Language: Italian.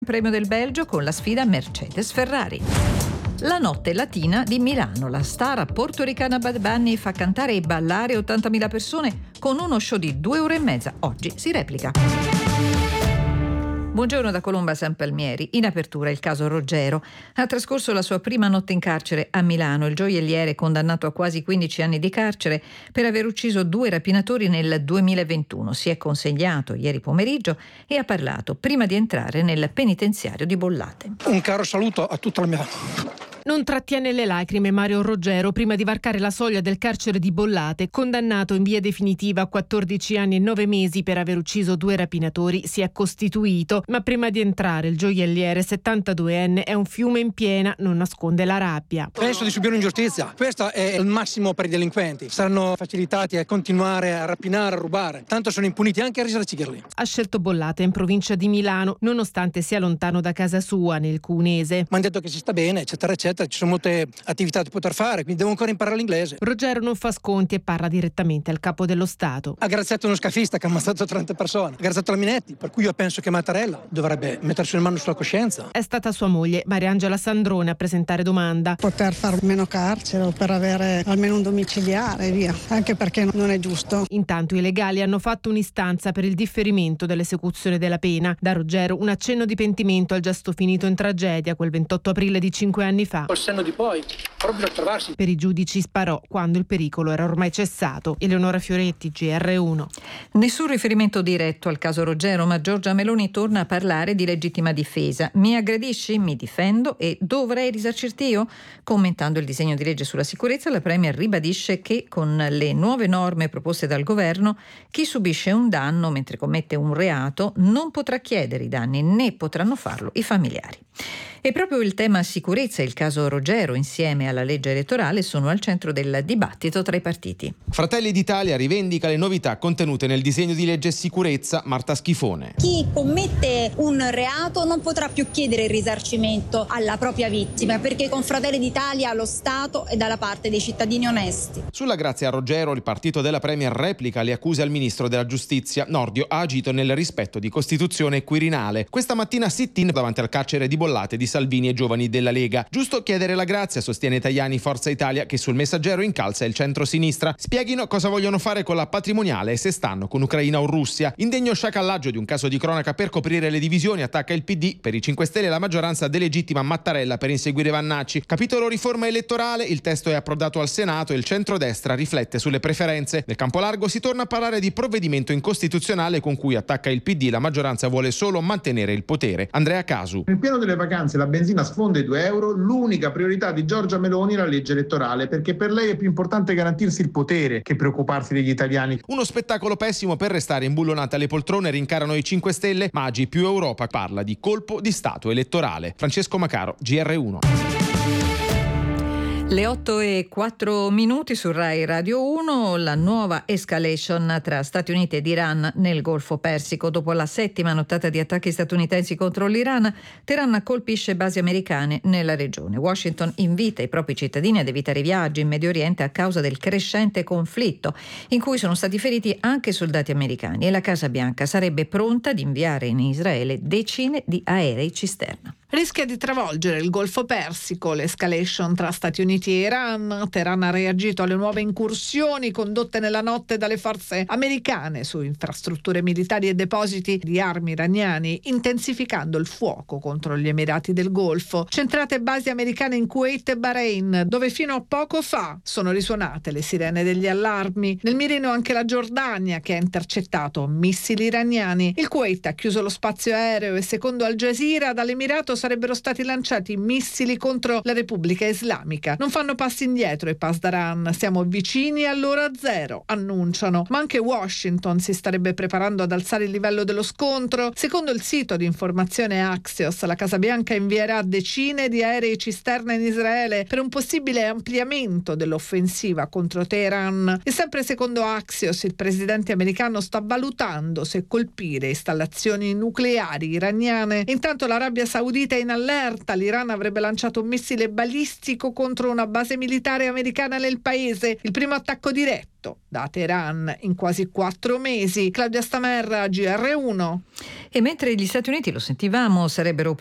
Premio del Belgio con la sfida Mercedes-Ferrari. La notte latina di Milano. La star portoricana Bad Bunny fa cantare e ballare 80.000 persone con uno show di 2 ore e mezza. Oggi si replica. Buongiorno da Colomba San Palmieri. In apertura il caso Roggero. Ha trascorso la sua prima notte in carcere a Milano. Il gioielliere, condannato a quasi 15 anni di carcere per aver ucciso 2 rapinatori nel 2021, si è consegnato ieri pomeriggio e ha parlato prima di entrare nel penitenziario di Bollate. Un caro saluto a tutta la mia... Non trattiene le lacrime Mario Roggero prima di varcare la soglia del carcere di Bollate. Condannato in via definitiva a 14 anni e 9 mesi per aver ucciso 2 rapinatori, si è costituito, ma prima di entrare il gioielliere 72enne è un fiume in piena, non nasconde la rabbia. Penso di subire un'ingiustizia. Questo è il massimo per i delinquenti. Saranno facilitati a continuare a rapinare, a rubare. Tanto sono impuniti anche a risarcirli. Ha scelto Bollate in provincia di Milano, nonostante sia lontano da casa sua, nel Cunese. Mi hanno detto che si sta bene, eccetera, eccetera. Ci sono molte attività da poter fare, quindi devo ancora imparare l'inglese. Roggero non fa sconti e parla direttamente al capo dello Stato. Ha graziato uno scafista che ha ammazzato 30 persone, ha graziato la Minetti, per cui io penso che Mattarella dovrebbe mettersi le mani sulla coscienza. È stata sua moglie, Mariangela Sandrone, a presentare domanda. Poter far meno carcere o per avere almeno un domiciliare e via, anche perché non è giusto. Intanto i legali hanno fatto un'istanza per il differimento dell'esecuzione della pena. Da Roggero un accenno di pentimento al gesto finito in tragedia quel 28 aprile di 5 anni fa. Col senno di poi, proprio per trovarsi. Per i giudici sparò quando il pericolo era ormai cessato. Eleonora Fioretti, GR1. Nessun riferimento diretto al caso Roggero, ma Giorgia Meloni torna a parlare di legittima difesa. Mi aggredisci? Mi difendo e dovrei risarcirti io? Commentando il disegno di legge sulla sicurezza, la Premier ribadisce che con le nuove norme proposte dal governo, chi subisce un danno mentre commette un reato non potrà chiedere i danni, né potranno farlo i familiari. E proprio il tema sicurezza e il caso Roggero, insieme alla legge elettorale, sono al centro del dibattito tra i partiti. Fratelli d'Italia rivendica le novità contenute nel disegno di legge sicurezza. Marta Schifone. Chi commette un reato non potrà più chiedere il risarcimento alla propria vittima, perché con Fratelli d'Italia lo Stato è dalla parte dei cittadini onesti. Sulla grazia a Roggero, il partito della Premier replica le accuse al ministro della Giustizia. Nordio ha agito nel rispetto di Costituzione e Quirinale. Questa mattina sit-in davanti al carcere di Bollate di Salvini e giovani della Lega. Giusto chiedere la grazia, sostiene Tajani, Forza Italia, che sul Messaggero incalza il centro-sinistra. Spieghino cosa vogliono fare con la patrimoniale e se stanno con Ucraina o Russia. Indegno sciacallaggio di un caso di cronaca per coprire le divisioni, attacca il PD. Per i 5 Stelle la maggioranza delegittima Mattarella per inseguire Vannacci. Capitolo riforma elettorale, il testo è approdato al Senato e il centrodestra riflette sulle preferenze. Nel campo largo si torna a parlare di provvedimento incostituzionale con cui, attacca il PD, la maggioranza vuole solo mantenere il potere. Andrea Casu. Nel piano delle vacanze la benzina sfonda i 2 euro, l'unica priorità di Giorgia Meloni è la legge elettorale, perché per lei è più importante garantirsi il potere che preoccuparsi degli italiani. Uno spettacolo pessimo per restare imbullonate alle poltrone, rincarano i 5 Stelle, Maggi più Europa parla di colpo di Stato elettorale. Francesco Macaro, GR1. Le 8:04 su Rai Radio 1, la nuova escalation tra Stati Uniti ed Iran nel Golfo Persico. Dopo la 7ª nottata di attacchi statunitensi contro l'Iran, Teheran colpisce basi americane nella regione. Washington invita i propri cittadini ad evitare viaggi in Medio Oriente a causa del crescente conflitto, in cui sono stati feriti anche soldati americani, e la Casa Bianca sarebbe pronta ad inviare in Israele decine di aerei cisterna. Rischia di travolgere il Golfo Persico l'escalation tra Stati Uniti e Iran. Teheran ha reagito alle nuove incursioni condotte nella notte dalle forze americane su infrastrutture militari e depositi di armi iraniani, intensificando il fuoco contro gli Emirati del Golfo. Centrate basi americane in Kuwait e Bahrain, dove fino a poco fa sono risuonate le sirene degli allarmi. Nel mirino anche la Giordania, che ha intercettato missili iraniani. Il Kuwait ha chiuso lo spazio aereo e, secondo Al Jazeera, dall'Emirato sarebbero stati lanciati missili contro la Repubblica Islamica. Non fanno passi indietro i Pasdaran, siamo vicini all'ora zero, annunciano. Ma anche Washington si starebbe preparando ad alzare il livello dello scontro. Secondo il sito di informazione Axios, la Casa Bianca invierà decine di aerei cisterna in Israele per un possibile ampliamento dell'offensiva contro Teheran. E sempre secondo Axios, il presidente americano sta valutando se colpire installazioni nucleari iraniane. Intanto l'Arabia Saudita Unite è in allerta. L'Iran avrebbe lanciato un missile balistico contro una base militare americana nel paese. Il primo attacco diretto da Teheran in quasi 4 mesi. Claudia Stamerra, GR1. E mentre gli Stati Uniti, lo sentivamo, sarebbero